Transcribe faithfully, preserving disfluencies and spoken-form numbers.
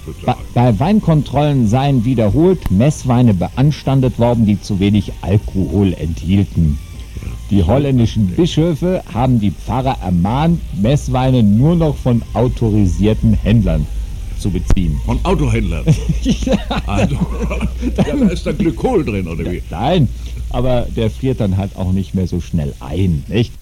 Bei, bei Weinkontrollen seien wiederholt Messweine beanstandet worden, die zu wenig Alkohol enthielten. Die holländischen Bischöfe haben die Pfarrer ermahnt, Messweine nur noch von autorisierten Händlern zu beziehen. Von Autohändlern? Also, ja, da ist da Glykol drin, oder wie? Nein, aber der friert dann halt auch nicht mehr so schnell ein, nicht?